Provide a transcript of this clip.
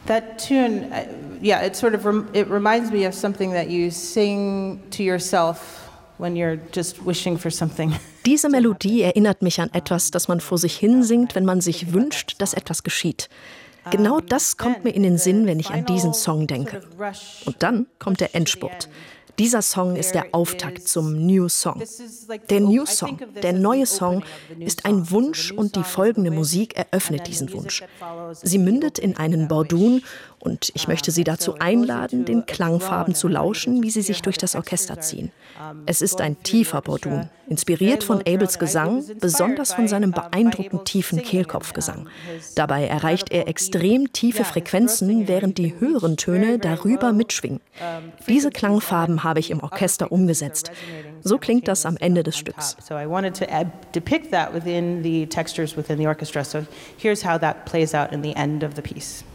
That tune, it reminds me of something that you sing to yourself when you're just wishing for something. Diese Melodie erinnert mich an etwas, das man vor sich hinsingt, wenn man sich wünscht, dass etwas geschieht. Genau das kommt mir in den Sinn, wenn ich an diesen Song denke. Und dann kommt der Endspurt. Dieser Song ist der Auftakt zum New Song. Der New Song, der neue Song, ist ein Wunsch und die folgende Musik eröffnet diesen Wunsch. Sie mündet in einen Bordun und ich möchte Sie dazu einladen, den Klangfarben zu lauschen, wie sie sich durch das Orchester ziehen. Es ist ein tiefer Bordun, inspiriert von Abels Gesang, besonders von seinem beeindruckend tiefen Kehlkopfgesang. Dabei erreicht er extrem tiefe Frequenzen, während die höheren Töne darüber mitschwingen. Diese Klangfarben habe ich im Orchester umgesetzt. So klingt das am Ende des Stücks. So I wanted to depict that within the textures within the orchestra. So here's how that plays out in the end of the piece.